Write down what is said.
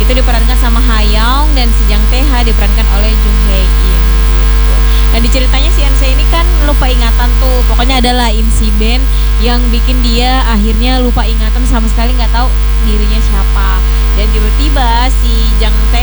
itu diperankan sama Ha Young, dan si Jang Tae Ha diperankan oleh Jung Hae In gitu. Nah di ceritanya si Anse ini kan lupa ingatan tuh, pokoknya adalah insiden yang bikin dia akhirnya lupa ingatan, sama sekali nggak tahu dirinya siapa. Dan tiba-tiba si Jang Tae